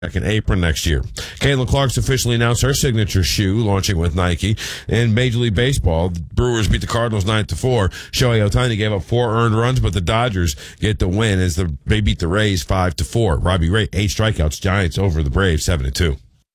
Second apron next year. Caitlin Clark's officially announced her signature shoe, launching with Nike. In Major League Baseball, the Brewers beat the Cardinals 9-4. Shohei Ohtani gave up 4 earned runs, but the Dodgers get the win as they beat the Rays 5-4. Robbie Ray, 8 strikeouts. Giants over the Braves 7-2.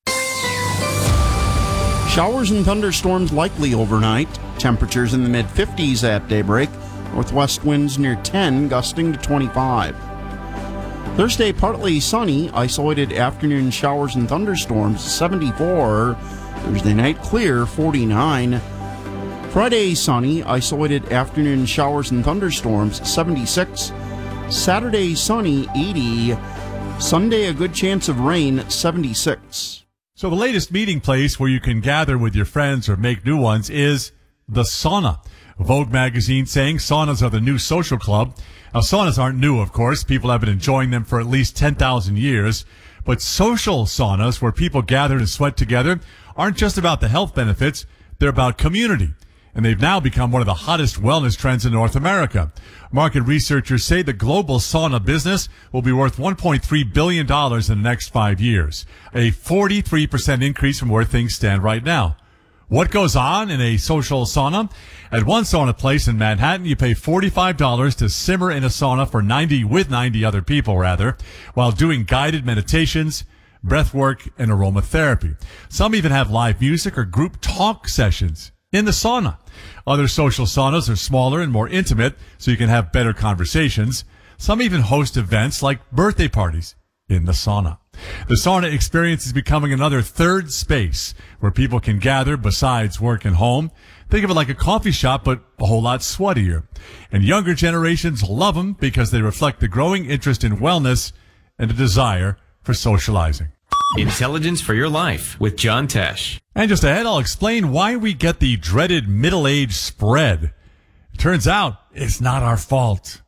Showers and thunderstorms likely overnight. Temperatures in the mid-50s at daybreak. Northwest winds near 10, gusting to 25. Thursday, partly sunny, isolated afternoon showers and thunderstorms, 74. Thursday night, clear, 49. Friday, sunny, isolated afternoon showers and thunderstorms, 76. Saturday, sunny, 80. Sunday, a good chance of rain, 76. So the latest meeting place where you can gather with your friends or make new ones is the sauna. Vogue magazine saying saunas are the new social club. Now, saunas aren't new, of course. People have been enjoying them for at least 10,000 years. But social saunas, where people gather and sweat together, aren't just about the health benefits. They're about community. And they've now become one of the hottest wellness trends in North America. Market researchers say the global sauna business will be worth $1.3 billion in the next 5 years, a 43% increase from where things stand right now. What goes on in a social sauna? At one sauna place in Manhattan, you pay $45 to simmer in a sauna for 90 other people, while doing guided meditations, breath work, and aromatherapy. Some even have live music or group talk sessions in the sauna. Other social saunas are smaller and more intimate, so you can have better conversations. Some even host events like birthday parties in the sauna. The sauna experience is becoming another third space where people can gather besides work and home. Think of it like a coffee shop, but a whole lot sweatier. And younger generations love them because they reflect the growing interest in wellness and a desire for socializing. Intelligence for your life with John Tesh. And just ahead, I'll explain why we get the dreaded middle-age spread. It turns out it's not our fault.